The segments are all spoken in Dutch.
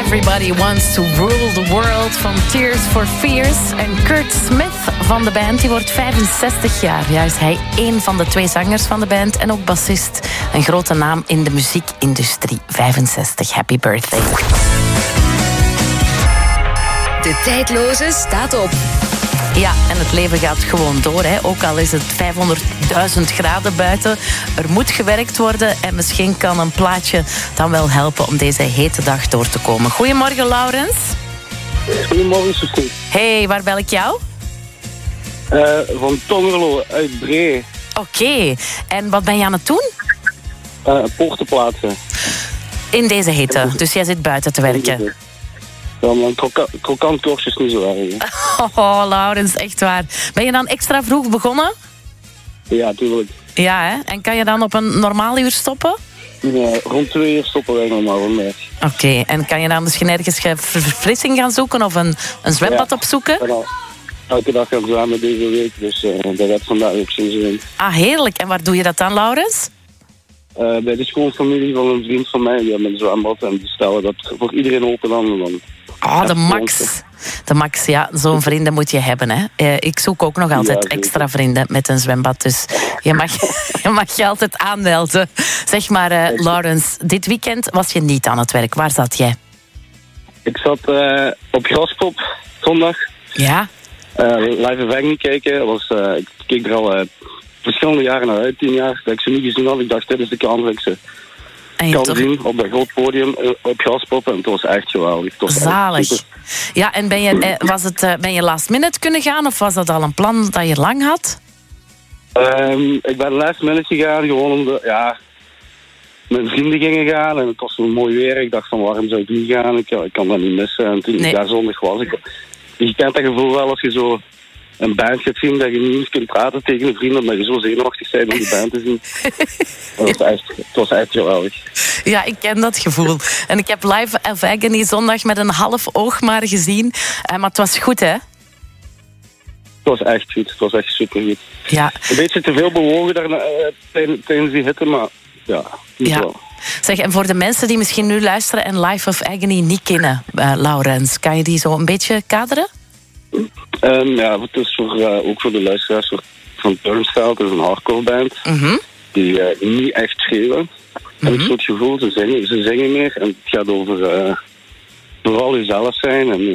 Everybody Wants to Rule the World van Tears for Fears. En Kurt Smith van de band, die wordt 65 jaar. Juist hij één van de 2 zangers van de band en ook bassist. Een grote naam in de muziekindustrie. 65, happy birthday. De tijdloze staat op. Ja, en het leven gaat gewoon door. Hè. Ook al is het 500.000 graden buiten. Er moet gewerkt worden en misschien kan een plaatje dan wel helpen om deze hete dag door te komen. Goedemorgen, Laurens. Goedemorgen, Sophie. Hey, waar bel ik jou? Van Tongerlo uit Bree. Oké, en wat ben je aan het doen? Poorten plaatsen. In deze hitte, dus jij zit buiten te werken. Ja, maar krokant korstjes niet zo erg. Oh, Laurens, echt waar. Ben je dan extra vroeg begonnen? Ja, tuurlijk. Ja, hè? En kan je dan op een normaal uur stoppen? Ja, rond 2 uur stoppen wij normaal vandaag. Oké, en kan je dan misschien ergens verfrissing gaan zoeken of een zwembad opzoeken? Ja, elke dag gaan zwemmen deze week, dus daar gaat vandaag ook zin in. Ah, heerlijk. En waar doe je dat dan, Laurens? Bij de schoonfamilie van een vriend van mij, die hebben een zwembad en die stellen dat voor iedereen open dan. Oh, de max. De max, ja. Zo'n vrienden moet je hebben, hè. Ik zoek ook nog altijd extra vrienden met een zwembad, dus je mag je altijd aanmelden. Zeg maar, Laurens, dit weekend was je niet aan het werk. Waar zat jij? Ik zat op Graspop zondag. Ja? Live Agony kijken. Ik keek er al verschillende jaren naar uit, 10 jaar. Dat ik ze niet gezien had. Ik dacht, dit is de kans dat ik ze kan zien op dat groot podium op Graspop. En het was echt geweldig. Zalig. Ja, en ben je last minute kunnen gaan? Of was dat al een plan dat je lang had? Ik ben last minute gegaan, gewoon omdat mijn vrienden gingen gaan. En het was zo'n mooi weer. Ik dacht van, waarom zou ik niet gaan? Ik kan dat niet missen. En toen ik daar zondag was, je kent dat gevoel wel als je zo een band gaat zien, dat je niet eens kunt praten tegen een vriend, omdat je zo zenuwachtig bent om die band te zien. Het was echt geweldig. Ja, ik ken dat gevoel. En ik heb Live Agony zondag met een half oog maar gezien. Maar het was goed, hè? Het was echt goed. Het was echt supergoed. Ja. Een beetje te veel bewogen tijdens die hitte, maar ja, niet wel. Zeg, en voor de mensen die misschien nu luisteren en Live of Agony niet kennen, Laurens, kan je die zo een beetje kaderen? Het is ook voor de luisteraars van Turnstile. Het is een hardcore band die niet echt schreeuwen. Heb ik zo het gevoel, ze zingen meer en het gaat over vooral jezelf zijn en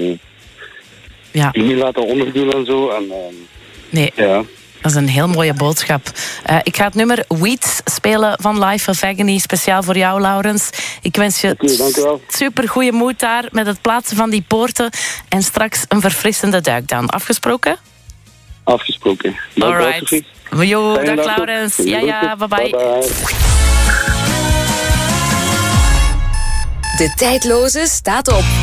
je niet laten onderdoen en zo. Nee. Ja. Dat is een heel mooie boodschap. Ik ga het nummer Weeds spelen van Live of Agony. Speciaal voor jou, Laurens. Ik wens je super goede moed daar met het plaatsen van die poorten. En straks een verfrissende duik dan. Afgesproken? Afgesproken. Alright. Dag Laurens. Ja, bye bye. De tijdloze staat op.